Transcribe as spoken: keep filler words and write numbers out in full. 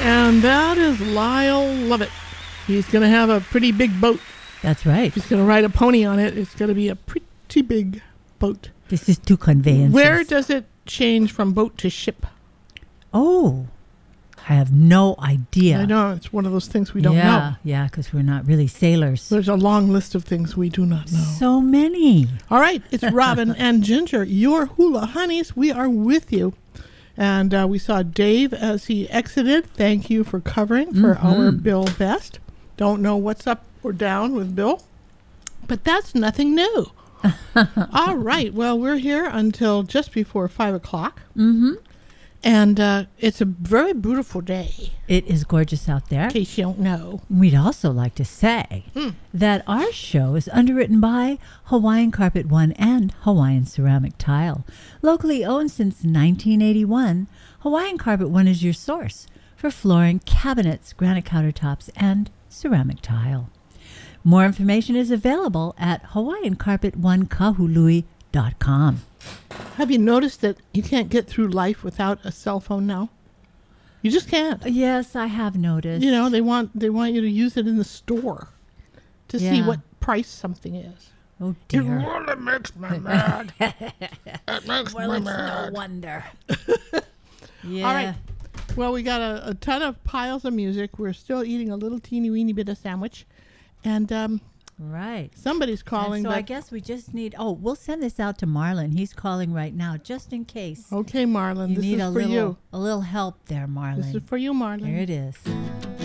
And that is Lyle Lovett. He's going to have a pretty big boat. That's right. He's going to ride a pony on it. It's going to be a pretty big boat. This is two conveyances. Where does it change from boat to ship? Oh, I have no idea. I know. It's one of those things we don't yeah, know. Yeah, because we're not really sailors. There's a long list of things we do not know. So many. All right. It's Robin and Ginger, your hula honeys. We are with you. And uh, we saw Dave as he exited. Thank you for covering for Mm-hmm. our Bill Best. Don't know what's up or down with Bill, but that's nothing new. All right. Well, we're here until just before five o'clock. Mm-hmm. And uh, it's a very beautiful day, It is gorgeous out there. in case you don't know. We'd also like to say Mm. that our show is underwritten by Hawaiian Carpet One and Hawaiian Ceramic Tile. Locally owned since nineteen eighty-one, Hawaiian Carpet One is your source for flooring, cabinets, granite countertops, and ceramic tile. More information is available at hawaiian carpet one kahului dot com. Have you noticed that you can't get through life without a cell phone now? You just can't. Yes, I have noticed. You know, they want they want you to use it in the store to see Yeah. what price something is. Oh It dear. really makes me mad. It makes Well, me it's mad. no wonder. Yeah. All right. Well, we got a, a ton of piles of music. We're still eating a little teeny weeny bit of sandwich. And um, Right. somebody's calling. And so but, I guess we just need. Oh, we'll send this out to Marlon. He's calling right now, just in case. Okay, Marlon, you this need is a for little, you. a little help there, Marlon. This is for you, Marlon. Here it is.